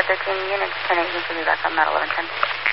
13 units, 1018 should be back on Mount 1110.